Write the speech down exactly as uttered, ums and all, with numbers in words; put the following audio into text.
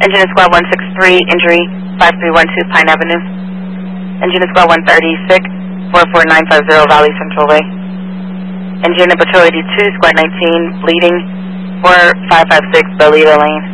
Engine Squad one sixty-three, injury five three one two Pine Avenue. Engine Squad one thirty, sick four four nine five zero Valley Central Way. Engine Patrol eighty-two, Squad nineteen, bleeding four five five six Belita Lane.